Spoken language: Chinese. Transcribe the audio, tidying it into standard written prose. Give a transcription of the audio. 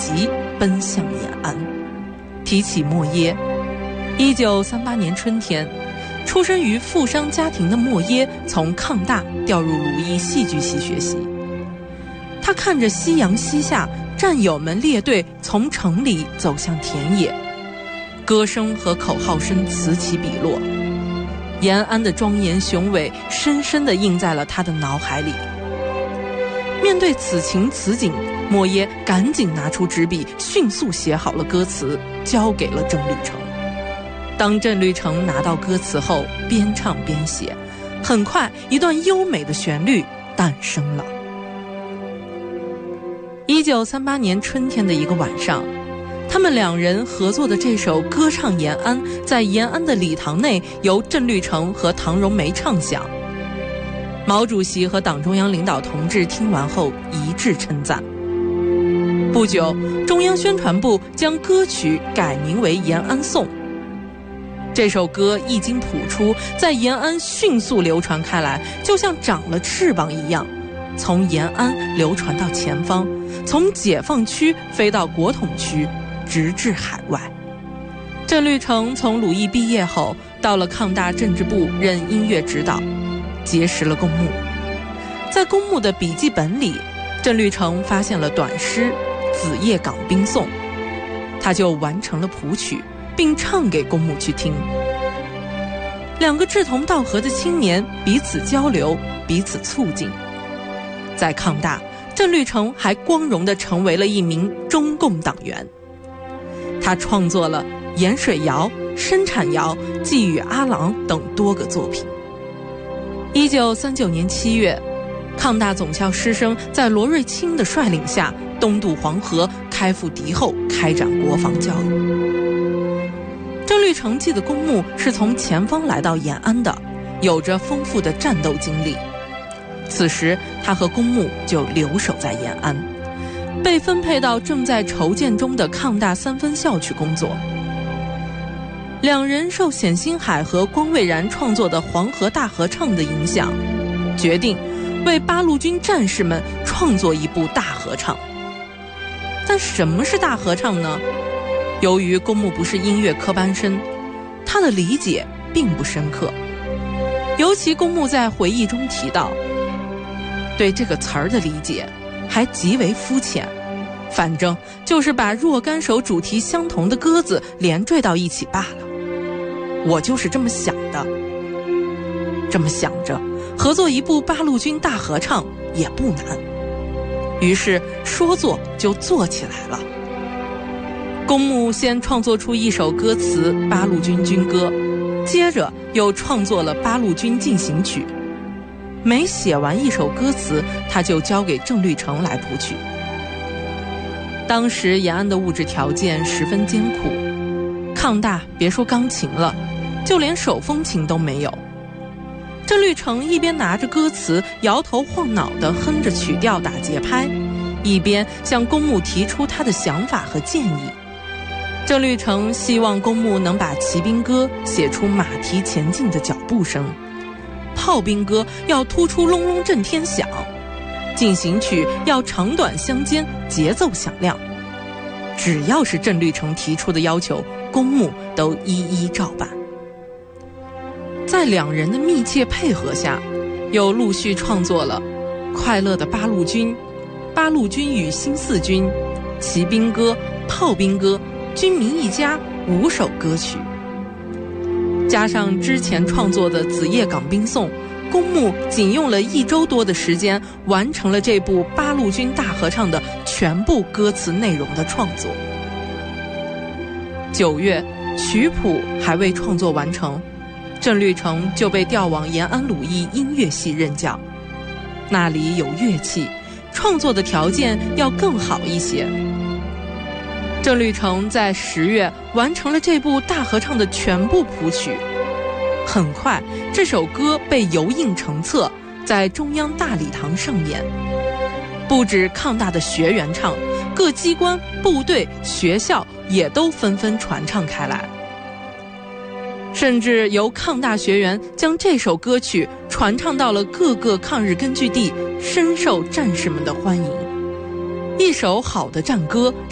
袭，奔向延安。提起莫耶，1938年春天，出身于富商家庭的莫耶从抗大调入鲁艺戏剧系学习。他看着夕阳西下，战友们列队从城里走向田野，歌声和口号声此起彼落，延安的庄严雄伟深深地印在了他的脑海里。面对此情此景，莫耶赶紧拿出纸笔，迅速写好了歌词，交给了郑律成。当郑律成拿到歌词后，边唱边写，很快一段优美的旋律诞生了。1938年春天的一个晚上，他们两人合作的这首《歌唱延安》在延安的礼堂内由郑律成和唐荣梅唱响。毛主席和党中央领导同志听完后一致称赞。不久，中央宣传部将歌曲改名为《延安颂》。这首歌一经谱出，在延安迅速流传开来，就像长了翅膀一样，从延安流传到前方，从解放区飞到国统区，直至海外。郑律成从鲁艺毕业后，到了抗大政治部任音乐指导，结识了公墓。在公墓的笔记本里，郑律成发现了短诗《子夜港兵颂》，他就完成了谱曲，并唱给公墓去听。两个志同道合的青年彼此交流，彼此促进。在抗大，郑律成还光荣地成为了一名中共党员。他创作了《盐水谣》《生产谣》《寄语阿郎》等多个作品。1939年7月，抗大总校师生在罗瑞卿的率领下东渡黄河，开赴敌后，开展国防教育。郑律成记的公墓是从前方来到延安的，有着丰富的战斗经历。此时他和公墓就留守在延安，被分配到正在筹建中的抗大3分校去工作。两人受冼星海和光蔚然创作的《黄河大合唱》的影响，决定为八路军战士们创作一部大合唱。但什么是大合唱呢？由于公墓不是音乐科班生，他的理解并不深刻。尤其公墓在回忆中提到，对这个词儿的理解还极为肤浅，反正就是把若干首主题相同的鸽子连缀到一起罢了。我就是这么想的。这么想着，合作一部八路军大合唱也不难。于是说做就做起来了。公墓先创作出一首歌词《八路军军歌》，接着又创作了《八路军进行曲》。每写完一首歌词，他就交给郑律成来谱曲。当时延安的物质条件十分艰苦，抗大别说钢琴了，就连手风琴都没有。郑律成一边拿着歌词摇头晃脑地哼着曲调打节拍，一边向公墓提出他的想法和建议。郑律成希望公墓能把骑兵歌写出马蹄前进的脚步声，炮兵歌要突出隆隆震天响，进行曲要长短相间，节奏响亮。只要是郑律成提出的要求，公墓都一一照办。在两人的密切配合下，又陆续创作了《快乐的八路军》《八路军与新四军》《骑兵歌》《炮兵歌》《军民一家》5首歌曲。加上之前创作的《子夜港兵颂》，公墓仅用了1周多的时间，完成了这部八路军大合唱的全部歌词内容的创作。9月，曲谱还未创作完成，郑律成就被调往延安鲁艺音乐系任教，那里有乐器，创作的条件要更好一些。郑律成在10月完成了这部大合唱的全部谱曲。很快，这首歌被油印成册，在中央大礼堂上演。不止抗大的学员唱，各机关、部队、学校也都纷纷传唱开来。甚至由抗大学员将这首歌曲传唱到了各个抗日根据地，深受战士们的欢迎。一首好的战歌